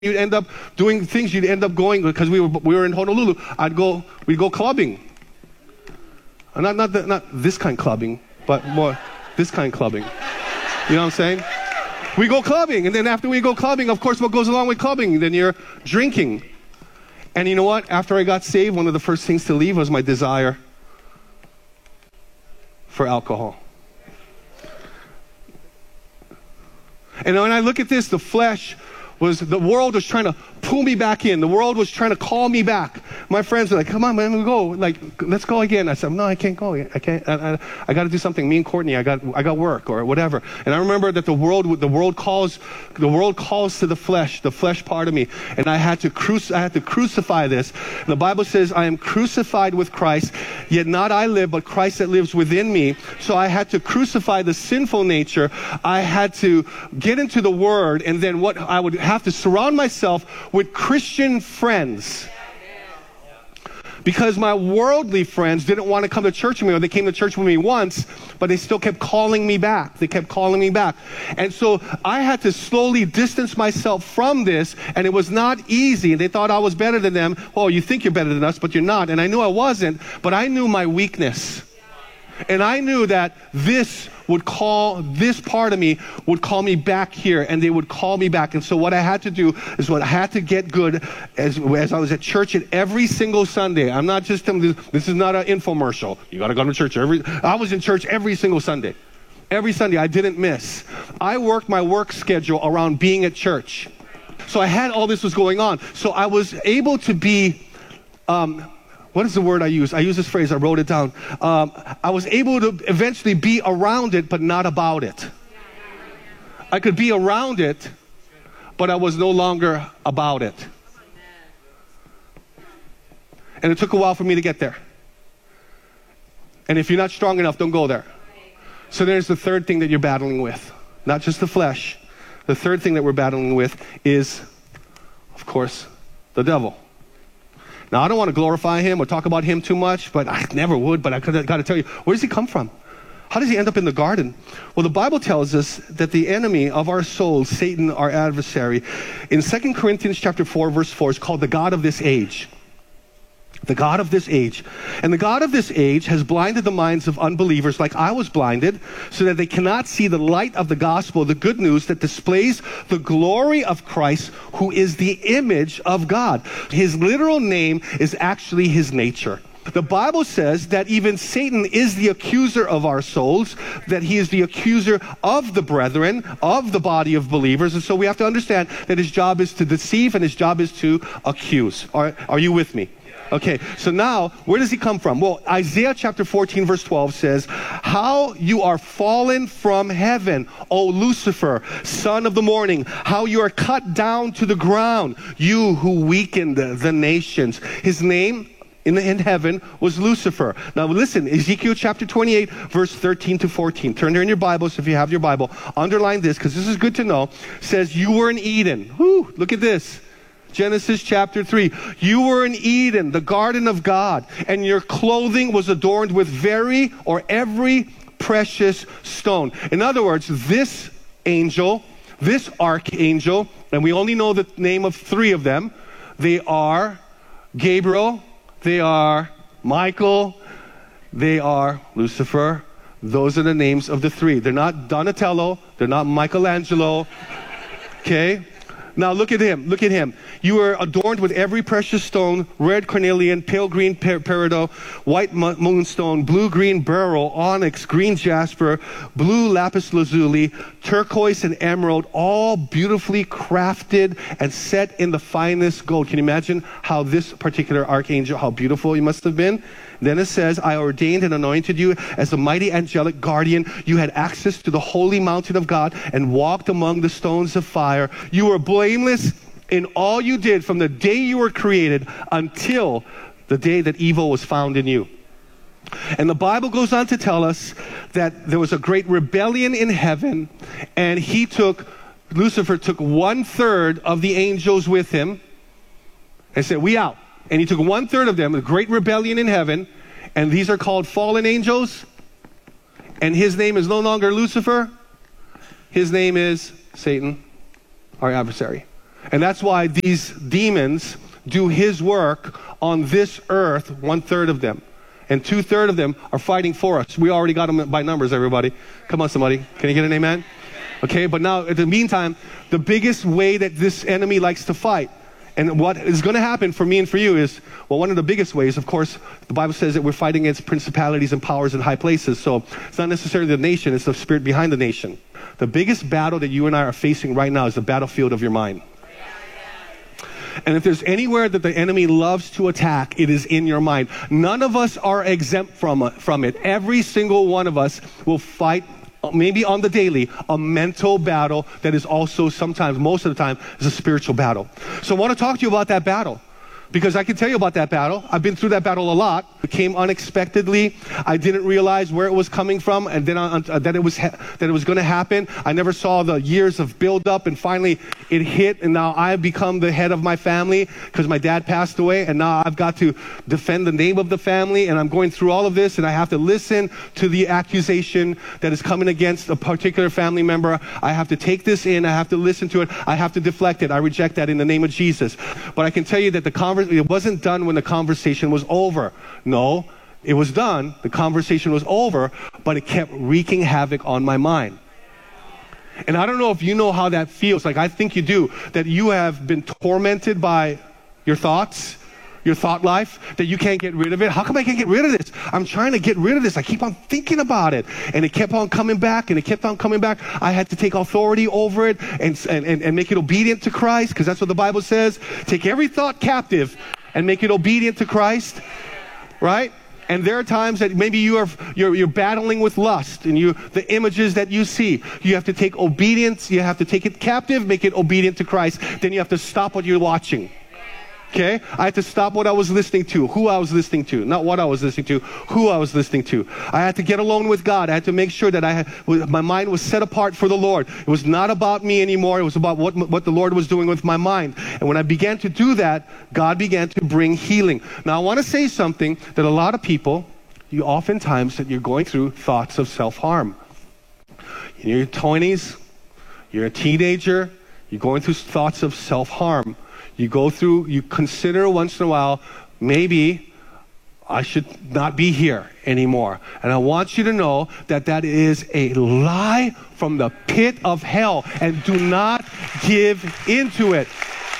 you'd end up doing things. You'd end up going, because we were in Honolulu. We'd go clubbing. Not this kind of clubbing, but more this kind of clubbing. You know what I'm saying? We go clubbing, and then after we go clubbing, of course, what goes along with clubbing? Then you're drinking. And you know what? After I got saved, one of the first things to leave was my desire for alcohol. And when I look at this, the world was trying to pull me back in. The world was trying to call me back. My friends were like, come on, man, we'll go. Like, let's go again. I said, no, I can't go. I can't. I got to do something. Me and Courtney, I got work or whatever. And I remember that the world calls to the flesh part of me. And I had to crucify this. And the Bible says, I am crucified with Christ, yet not I live, but Christ that lives within me. So I had to crucify the sinful nature. I had to get into the Word, and then what I would have to surround myself with Christian friends. Because my worldly friends didn't want to come to church with me, or they came to church with me once, but they still kept calling me back. They kept calling me back. And so I had to slowly distance myself from this, and it was not easy. They thought I was better than them. Oh, you think you're better than us, but you're not. And I knew I wasn't, but I knew my weakness. And I knew that this part of me would call me back here, and they would call me back. And so what I had to do is I had to get good as I was at church every single Sunday. I'm not just telling this is not an infomercial. You got to go to church I was in church every single Sunday. Every Sunday, I didn't miss. I worked my work schedule around being at church. So I had all this was going on. So I was able to be what is the word I use? I use this phrase. I wrote it down. I was able to eventually be around it, but not about it. I could be around it, but I was no longer about it. And it took a while for me to get there. And if you're not strong enough, don't go there. So there's the third thing that you're battling with. Not just the flesh. The third thing that we're battling with is, of course, the devil. Now, I don't want to glorify him or talk about him too much, but I never would. But I got to tell you, where does he come from? How does he end up in the garden? Well, the Bible tells us that the enemy of our souls, Satan, our adversary, in 2 Corinthians chapter 4, verse 4, is called the God of this age. The God of this age. And the God of this age has blinded the minds of unbelievers like I was blinded, so that they cannot see the light of the gospel, the good news that displays the glory of Christ, who is the image of God. His literal name is actually his nature. The Bible says that even Satan is the accuser of our souls, that he is the accuser of the brethren, of the body of believers. And so we have to understand that his job is to deceive and his job is to accuse. Are you with me? Okay, so now, where does he come from? Well, Isaiah chapter 14, verse 12 says, how you are fallen from heaven, O Lucifer, son of the morning, how you are cut down to the ground, you who weakened the nations. His name in heaven was Lucifer. Now listen, Ezekiel chapter 28, verse 13 to 14. Turn there in your Bibles if you have your Bible. Underline this, because this is good to know. It says, you were in Eden. Whoo, look at this. Genesis chapter 3. You were in Eden, the garden of God, and your clothing was adorned with every precious stone. In other words, this archangel, and we only know the name of three of them. They are Gabriel, they are Michael, they are Lucifer. Those are the names of the three. They're not Donatello, they're not Michelangelo. Okay? Now look at him. Look at him. You are adorned with every precious stone, red carnelian, pale green peridot, white moonstone, blue-green beryl, onyx, green jasper, blue lapis lazuli, turquoise and emerald, all beautifully crafted and set in the finest gold. Can you imagine how this particular archangel, how beautiful he must have been? Then it says, I ordained and anointed you as a mighty angelic guardian. You had access to the holy mountain of God and walked among the stones of fire. You were blameless in all you did from the day you were created until the day that evil was found in you. And the Bible goes on to tell us that there was a great rebellion in heaven, and Lucifer took 1/3 of the angels with him and said, we out. And he took 1/3 of them, a great rebellion in heaven, and these are called fallen angels. And his name is no longer Lucifer. His name is Satan, our adversary. And that's why these demons do his work on this earth, 1/3 of them. And 2/3 of them are fighting for us. We already got them by numbers, everybody. Come on, somebody. Can you get an amen? Okay, but now, in the meantime, the biggest way that this enemy likes to fight, and what is going to happen for me and for you is, well, one of the biggest ways, of course, the Bible says that we're fighting against principalities and powers in high places. So it's not necessarily the nation, it's the spirit behind the nation. The biggest battle that you and I are facing right now is the battlefield of your mind. And if there's anywhere that the enemy loves to attack, it is in your mind. None of us are exempt from it. Every single one of us will fight, maybe on the daily, a mental battle that is also sometimes, most of the time, is a spiritual battle. So I want to talk to you about that battle, because I can tell you about that battle. I've been through that battle a lot. It came unexpectedly. I didn't realize where it was coming from, and then that it was going to happen. I never saw the years of build-up, and finally it hit, and now I've become the head of my family because my dad passed away, and now I've got to defend the name of the family, and I'm going through all of this, and I have to listen to the accusation that is coming against a particular family member. I have to take this in. I have to listen to it. I have to deflect it. I reject that in the name of Jesus. But I can tell you that it wasn't done when the conversation was over. No, it was done. The conversation was over, but it kept wreaking havoc on my mind. And I don't know if you know how that feels. Like, I think you do. That you have been tormented by your thoughts, your thought life, that you can't get rid of it. How come I can't get rid of this? I'm trying to get rid of this. I keep on thinking about it. And it kept on coming back, and it kept on coming back. I had to take authority over it and make it obedient to Christ, because that's what the Bible says. Take every thought captive and make it obedient to Christ, right? And there are times that maybe you're battling with lust, and the images that you see, you have to take obedience, you have to take it captive, make it obedient to Christ. Then you have to stop what you're watching. Okay? I had to stop what I was listening to, who I was listening to, not what I was listening to, who I was listening to. I had to get alone with God. I had to make sure that my mind was set apart for the Lord. It was not about me anymore. It was about what the Lord was doing with my mind. And when I began to do that, God began to bring healing. Now, I want to say something that a lot of people, oftentimes that you're going through thoughts of self-harm. In your 20s, you're a teenager, you're going through thoughts of self-harm. You consider once in a while, maybe I should not be here anymore. And I want you to know that that is a lie from the pit of hell, and do not give into it.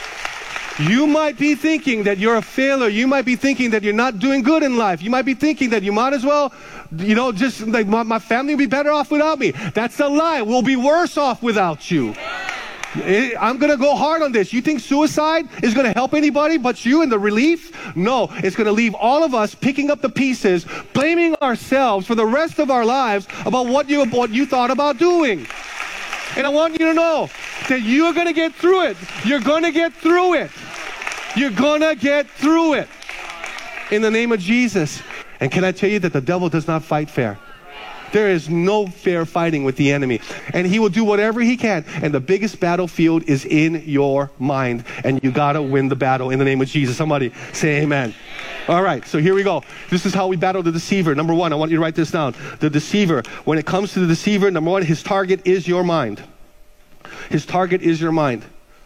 You might be thinking that you're a failure. You might be thinking that you're not doing good in life. You might be thinking that you might as well, just like my family would be better off without me. That's a lie. We'll be worse off without you. I'm going to go hard on this. You think suicide is going to help anybody but you in the relief? No, it's going to leave all of us picking up the pieces, blaming ourselves for the rest of our lives about what you thought about doing. And I want you to know that you're going to get through it. You're going to get through it. You're going to get through it in the name of Jesus. And can I tell you that the devil does not fight fair? There is no fair fighting with the enemy. And he will do whatever he can. And the biggest battlefield is in your mind. And you got to win the battle in the name of Jesus. Somebody say amen. All right, so here we go. This is how we battle the deceiver. Number one, I want you to write this down. The deceiver, when it comes to the deceiver, number one, his target is your mind. His target is your mind.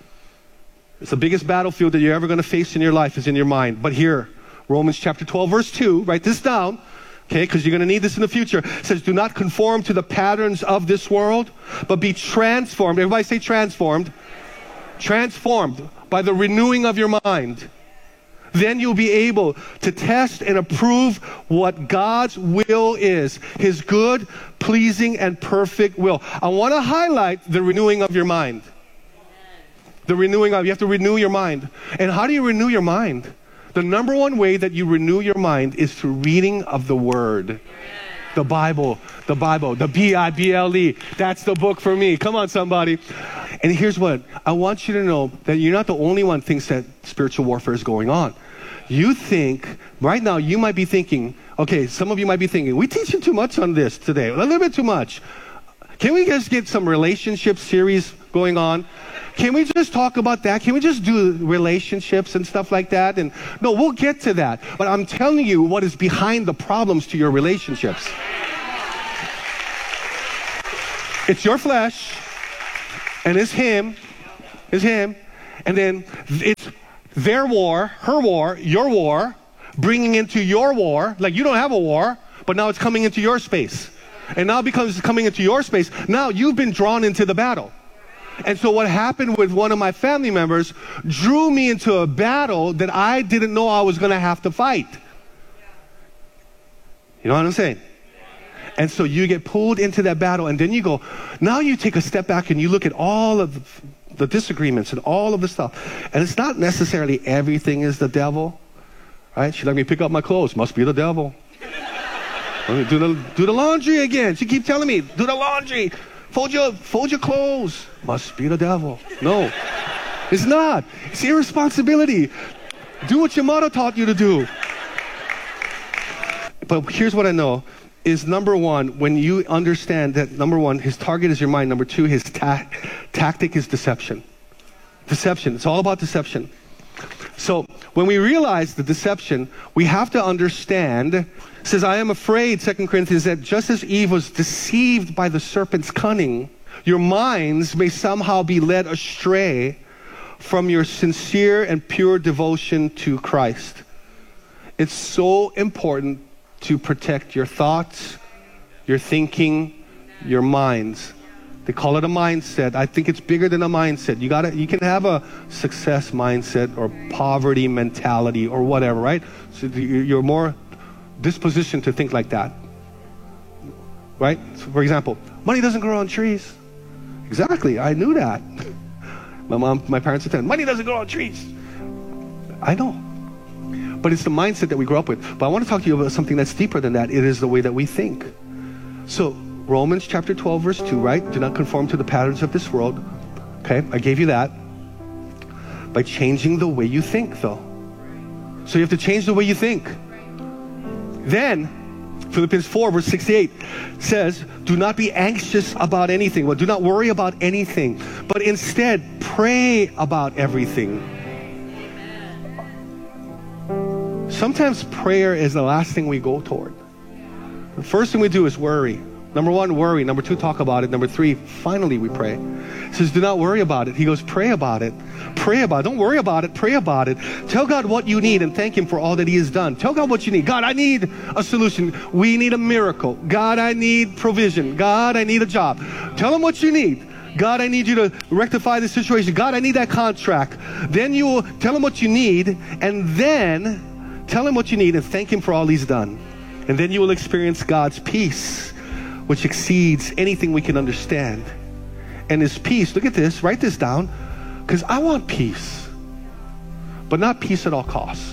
It's the biggest battlefield that you're ever going to face in your life is in your mind. But here, Romans chapter 12, verse 2, write this down. Okay, because you're going to need this in the future. It says, do not conform to the patterns of this world, but be transformed. Everybody say transformed. Transformed by the renewing of your mind. Then you'll be able to test and approve what God's will is. His good, pleasing, and perfect will. I want to highlight the renewing of your mind. You have to renew your mind. And how do you renew your mind? The number one way that you renew your mind is through reading of the Word. The Bible, the Bible. That's the book for me. Come on, somebody. And here's what. I want you to know that you're not the only one who thinks that spiritual warfare is going on. You think, right now, you might be thinking, okay, some of you might be thinking, we teaching too much on this today. A little bit too much. Can we just get some relationship series going on? Can we just talk about that? Can we just do relationships and stuff like that? And no, we'll get to that. But I'm telling you what is behind the problems to your relationships. It's your flesh, and it's him, And then it's their war, her war, your war, bringing into your war. Like you don't have a war, but now it's coming into your space. And now because it's coming into your space, now you've been drawn into the battle. And so what happened with one of my family members drew me into a battle that I didn't know I was going to have to fight. You know what I'm saying? And so you get pulled into that battle, and then you go, now you take a step back and you look at all of the disagreements and all of the stuff. And it's not necessarily everything is the devil, right? She let me pick up my clothes. Must be the devil. Let me do the laundry again. She keeps telling me, do the laundry. Fold your clothes. Must be the devil. No, it's not. It's irresponsibility. Do what your mother taught you to do. But here's what I know is, number one, when you understand that, number one, his target is your mind. Number two, his tactic is deception. Deception. It's all about deception. So when we realize the deception, we have to understand, it says, I am afraid, 2 Corinthians, that just as Eve was deceived by the serpent's cunning, your minds may somehow be led astray from your sincere and pure devotion to Christ. It's so important to protect your thoughts, your thinking, your minds. They call it a mindset. I think it's bigger than a mindset. You can have a success mindset or poverty mentality or whatever, right? So you're more dispositioned to think like that, right? So for example, money doesn't grow on trees. Exactly, I knew that. My parents would tell me, money doesn't grow on trees. I know. But it's the mindset that we grow up with. But I want to talk to you about something that's deeper than that. It is the way that we think. So Romans chapter 12, verse 2, right? Do not conform to the patterns of this world. Okay, I gave you that. By changing the way you think, though. So you have to change the way you think. Then, Philippians 4, verse 68 says, do not be anxious about anything. Well, do not worry about anything. But instead, pray about everything. Sometimes prayer is the last thing we go toward. The first thing we do is worry. Number one, worry. Number two, talk about it. Number three, finally we pray. He says, do not worry about it. He goes, pray about it. Pray about it. Don't worry about it. Pray about it. Tell God what you need and thank Him for all that He has done. Tell God what you need. God, I need a solution. We need a miracle. God, I need provision. God, I need a job. Tell Him what you need. God, I need you to rectify the situation. God, I need that contract. Then you will tell Him what you need, and then tell Him what you need and thank Him for all He's done. And then you will experience God's peace, which exceeds anything we can understand. And His peace, look at this, write this down, because I want peace, but not peace at all costs.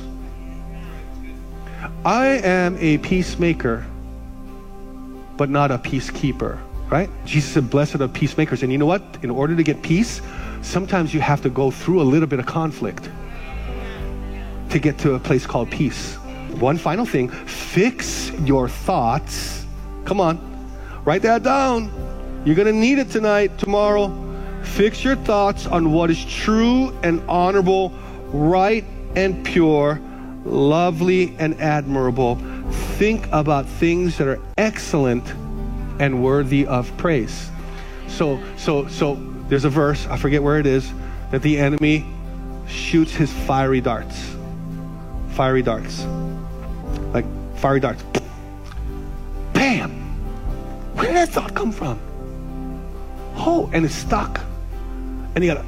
I am a peacemaker, but not a peacekeeper, right? Jesus said, blessed are peacemakers. And you know what? In order to get peace, sometimes you have to go through a little bit of conflict to get to a place called peace. One final thing, fix your thoughts. Come on, write that down. You're going to need it tonight, tomorrow. Fix your thoughts on what is true and honorable, right and pure, lovely and admirable. Think about things that are excellent and worthy of praise. So there's a verse, I forget where it is, that the enemy shoots his fiery darts. Fiery darts. Like fiery darts. Bam! Where did that thought come from? Oh, and it's stuck. And you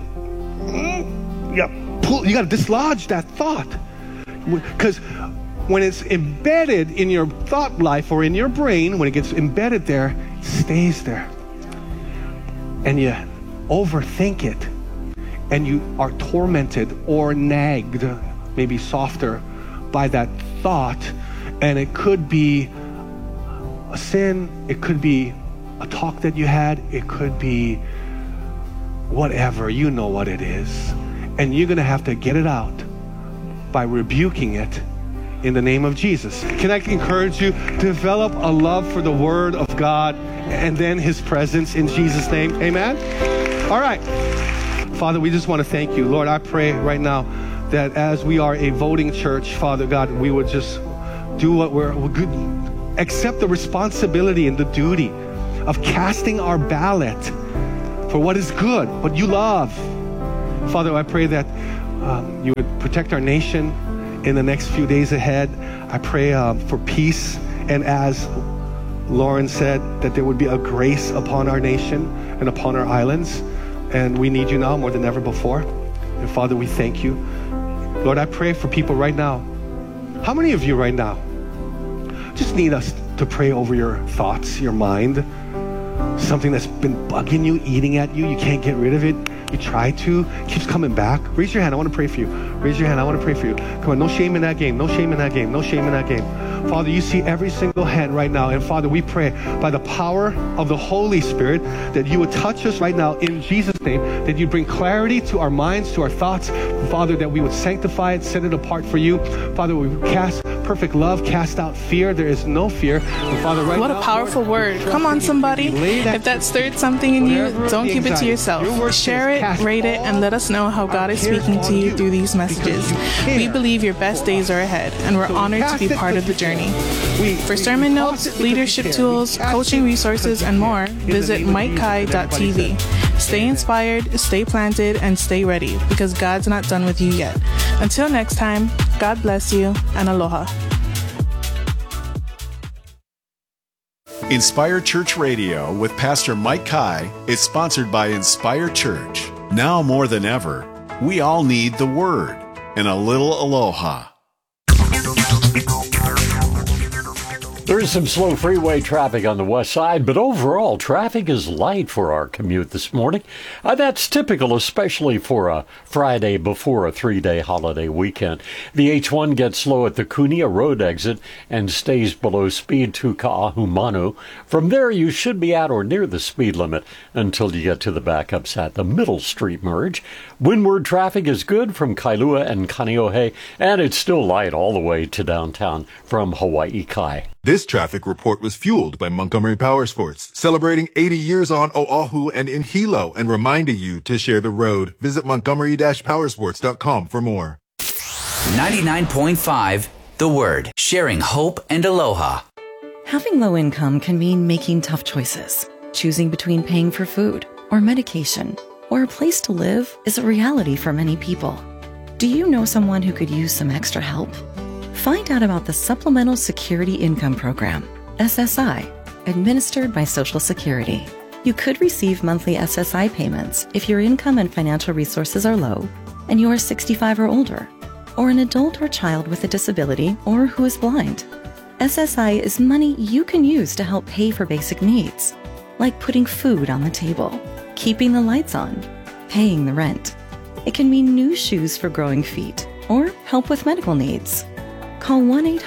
gotta dislodge that thought. Because when it's embedded in your thought life or in your brain, when it gets embedded there, it stays there. And you overthink it. And you are tormented or nagged, maybe softer, by that thought. And it could be a sin, it could be a talk that you had, it could be whatever, you know what it is. And you're going to have to get it out by rebuking it in the name of Jesus. Can I encourage you to develop a love for the Word of God and then His presence in Jesus' name? Amen? All right. Father, we just want to thank you. Lord, I pray right now that as we are a voting church, Father God, we would just do what we're good, accept the responsibility and the duty of casting our ballot for what is good, what you love. Father, I pray that you would protect our nation in the next few days ahead. I pray for peace, and as Lauren said, that there would be a grace upon our nation and upon our islands. And we need you now more than ever before. And Father, we thank you. Lord, I pray for people right now. How many of you right now just need us to pray over your thoughts, your mind? Something that's been bugging you, eating at you, you can't get rid of it. You try to, keeps coming back. Raise your hand, I want to pray for you. Raise your hand, I want to pray for you. Come on, no shame in that game, no shame in that game, no shame in that game. Father, you see every single hand right now. And Father, we pray by the power of the Holy Spirit that you would touch us right now in Jesus' name, that you bring clarity to our minds, to our thoughts. Father, that we would sanctify it, set it apart for you. Father, we cast perfect love, cast out fear. There is no fear. And Father, right what now, a powerful word. Come on, somebody. If that stirred something in you, don't keep it to yourself. Share it, rate it, and let us know how God is speaking to you through these messages. We believe your best days are ahead, and we're honored to be part of the journey. For sermon notes, leadership tools, coaching resources, and more, visit MikeKai.tv. Stay inspired, stay planted, and stay ready, because God's not done with you yet. Until next time, God bless you, and aloha. Inspire Church Radio with Pastor Mike Kai is sponsored by Inspire Church. Now more than ever, we all need the Word and a little aloha. There is some slow freeway traffic on the west side, but overall traffic is light for our commute this morning. That's typical, especially for a Friday before a 3-day holiday weekend. The H1 gets slow at the Kunia Road exit and stays below speed to Ka'ahumanu. From there, you should be at or near the speed limit until you get to the backups at the Middle Street merge. Windward traffic is good from Kailua and Kaneohe, and it's still light all the way to downtown from Hawaii Kai. This traffic report was fueled by Montgomery Powersports, celebrating 80 years on Oahu and in Hilo, and reminding you to share the road. Visit Montgomery-Powersports.com for more. 99.5 The Word, sharing hope and aloha. Having low income can mean making tough choices. Choosing between paying for food or medication or a place to live is a reality for many people. Do you know someone who could use some extra help? Find out about the Supplemental Security Income Program, SSI, administered by Social Security. You could receive monthly SSI payments if your income and financial resources are low and you are 65 or older, or an adult or child with a disability or who is blind. SSI is money you can use to help pay for basic needs, like putting food on the table, keeping the lights on, paying the rent. It can mean new shoes for growing feet or help with medical needs. Call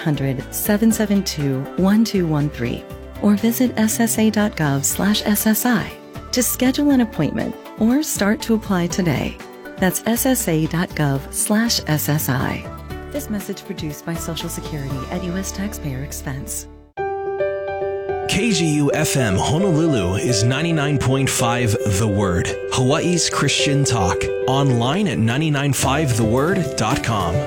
1-800-772-1213 or visit ssa.gov/SSI to schedule an appointment or start to apply today. That's ssa.gov/SSI. This message produced by Social Security at U.S. taxpayer expense. KGU-FM Honolulu is 99.5 The Word, Hawaii's Christian talk. Online at 995theword.com.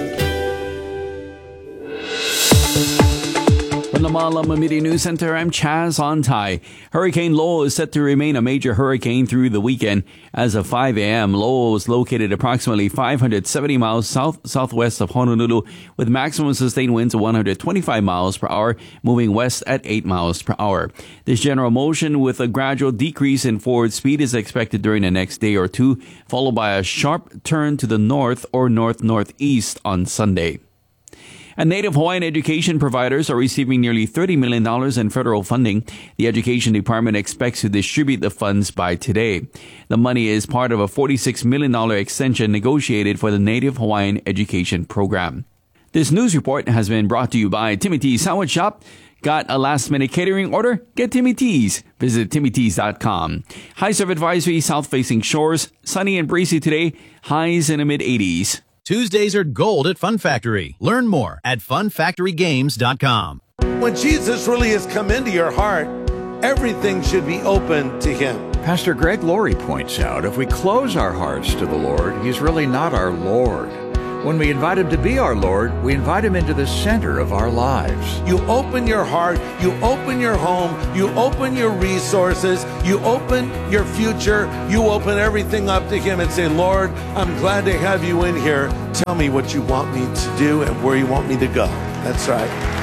From the Malama Media News Center, I'm Chaz Ontai. Hurricane Lowell is set to remain a major hurricane through the weekend. As of 5 a.m., Lowell is located approximately 570 miles southwest of Honolulu with maximum sustained winds of 125 miles per hour, moving west at 8 miles per hour. This general motion with a gradual decrease in forward speed is expected during the next day or two, followed by a sharp turn to the north or north-northeast on Sunday. And Native Hawaiian education providers are receiving nearly $30 million in federal funding. The Education Department expects to distribute the funds by today. The money is part of a $46 million extension negotiated for the Native Hawaiian Education Program. This news report has been brought to you by Timmy T's Sandwich Shop. Got a last-minute catering order? Get Timmy T's. Visit TimmyT's.com. High surf advisory, south-facing shores. Sunny and breezy today. Highs in the mid-80s. Tuesdays are gold at Fun Factory. Learn more at funfactorygames.com. When Jesus really has come into your heart, everything should be open to him. Pastor Greg Laurie points out if we close our hearts to the Lord, he's really not our Lord. When we invite Him to be our Lord, we invite Him into the center of our lives. You open your heart, you open your home, you open your resources, you open your future, you open everything up to Him and say, Lord, I'm glad to have you in here. Tell me what you want me to do and where you want me to go. That's right.